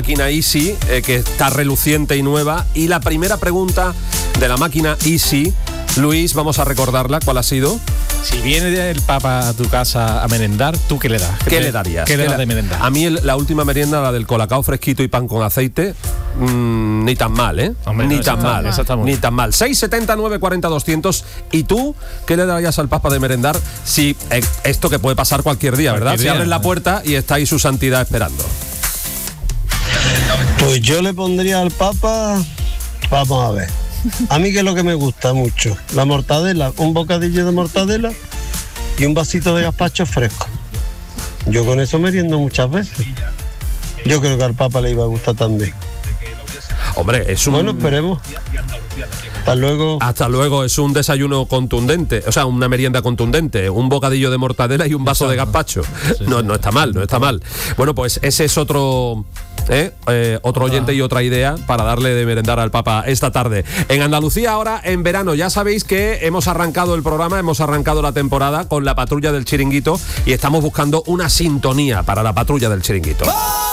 máquina Easy, que está reluciente y nueva. Y la primera pregunta de la máquina Easy, Luis, vamos a recordarla. ¿Cuál ha sido? Si viene el Papa a tu casa a merendar, ¿tú qué le das? ¿Qué le darías? ¿Qué le das de merendar? A mí la última merienda, la del colacao fresquito y pan con aceite, ni tan mal, ¿eh? Hombre, ni no, tan mal, esa está muy ni bien. tan mal. 679 40 200. ¿Y tú qué le darías al Papa de merendar? Si esto que puede pasar cualquier día, ¿verdad? Cualquier Si día, abres la puerta y está ahí su santidad esperando. Pues yo le pondría al Papa, vamos a ver, a mí que es lo que me gusta mucho, la mortadela, un bocadillo de mortadela y un vasito de gazpacho fresco. Yo con eso meriendo muchas veces. Yo creo que al Papa le iba a gustar también. Hombre, es un... Bueno, esperemos. Hasta luego. Hasta luego, es un desayuno contundente, o sea, una merienda contundente, un bocadillo de mortadela y un vaso de gazpacho. No está mal, no está mal. Bueno, pues ese es otro oyente y otra idea para darle de merendar al Papa esta tarde. En Andalucía ahora, en verano, ya sabéis que hemos arrancado el programa, hemos arrancado la temporada con la Patrulla del Chiringuito y estamos buscando una sintonía para la Patrulla del Chiringuito.